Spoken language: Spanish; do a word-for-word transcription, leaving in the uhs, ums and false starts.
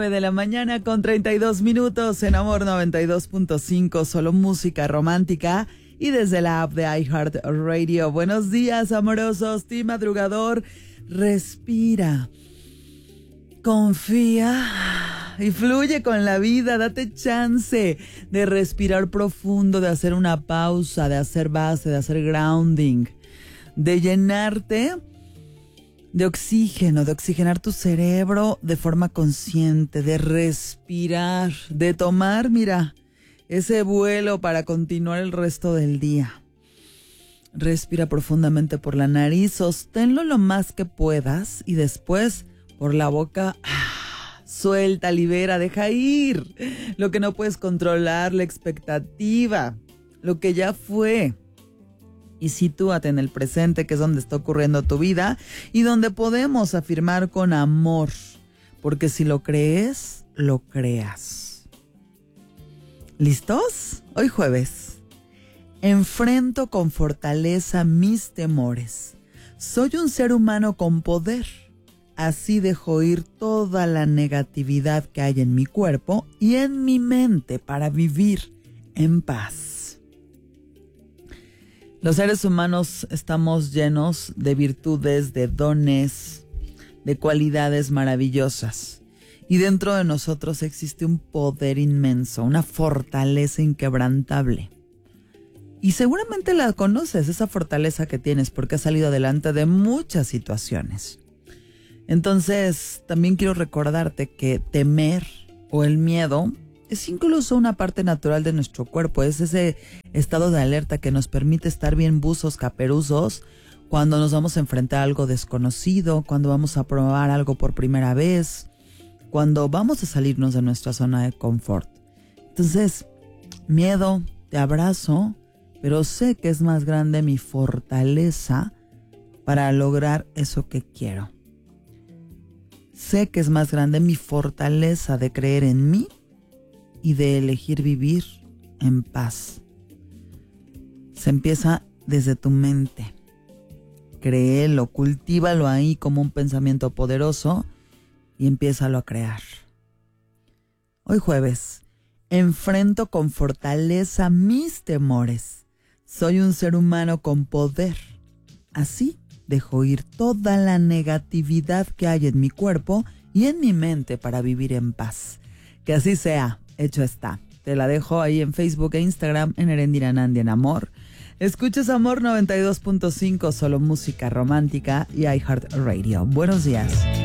nueve de la mañana con treinta y dos minutos en Amor noventa y dos punto cinco, solo música romántica y desde la app de iHeartRadio. Buenos días, amorosos, team madrugador. Respira, confía y fluye con la vida. Date chance de respirar profundo, de hacer una pausa, de hacer base, de hacer grounding, de llenarte de oxígeno, de oxigenar tu cerebro de forma consciente, de respirar, de tomar, mira, ese vuelo para continuar el resto del día. Respira profundamente por la nariz, sosténlo lo más que puedas y después por la boca, ah, suelta, libera, deja ir lo que no puedes controlar, la expectativa, lo que ya fue. Y sitúate en el presente, que es donde está ocurriendo tu vida y donde podemos afirmar con amor, porque si lo crees, lo creas. ¿Listos? Hoy jueves. Enfrento con fortaleza mis temores. Soy un ser humano con poder. Así dejo ir toda la negatividad que hay en mi cuerpo y en mi mente para vivir en paz. Los seres humanos estamos llenos de virtudes, de dones, de cualidades maravillosas. Y dentro de nosotros existe un poder inmenso, una fortaleza inquebrantable. Y seguramente la conoces, esa fortaleza que tienes, porque has salido adelante de muchas situaciones. Entonces, también quiero recordarte que temer o el miedo es incluso una parte natural de nuestro cuerpo. Es ese estado de alerta que nos permite estar bien buzos, caperuzos, cuando nos vamos a enfrentar a algo desconocido, cuando vamos a probar algo por primera vez, cuando vamos a salirnos de nuestra zona de confort. Entonces, miedo, te abrazo, pero sé que es más grande mi fortaleza para lograr eso que quiero. Sé que es más grande mi fortaleza de creer en mí y de elegir vivir en paz. Se empieza desde tu mente. Créelo, cultívalo ahí como un pensamiento poderoso y empiézalo a crear. Hoy jueves, enfrento con fortaleza mis temores. Soy un ser humano con poder. Así dejo ir toda la negatividad que hay en mi cuerpo y en mi mente para vivir en paz. Que así sea. Hecho está. Te la dejo ahí en Facebook e Instagram en Erendira Nandi en Amor. Escuchas Amor noventa y dos punto cinco, solo música romántica y iHeartRadio. Buenos días.